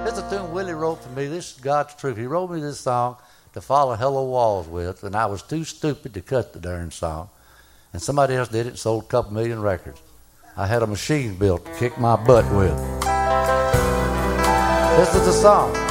This is a tune Willie wrote for me. This is God's truth. He wrote me this song to follow Hello Walls with, and I was too stupid to cut the darn song. And somebody else did it and sold a couple million records. I had a machine built to kick my butt with. This is the song.